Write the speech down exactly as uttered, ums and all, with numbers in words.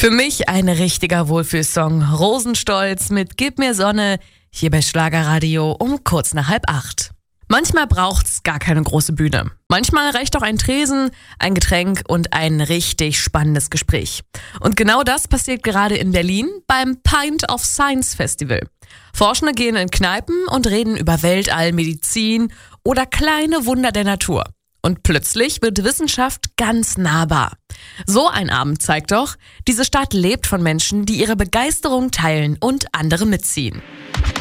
Für mich ein richtiger Wohlfühlsong. Rosenstolz mit Gib mir Sonne, hier bei Schlagerradio um kurz nach halb acht. Manchmal braucht's gar keine große Bühne. Manchmal reicht auch ein Tresen, ein Getränk und ein richtig spannendes Gespräch. Und genau das passiert gerade in Berlin beim Pint of Science Festival. Forschende gehen in Kneipen und reden über Weltall, Medizin oder kleine Wunder der Natur. Und plötzlich wird Wissenschaft ganz nahbar. So ein Abend zeigt doch, diese Stadt lebt von Menschen, die ihre Begeisterung teilen und andere mitziehen.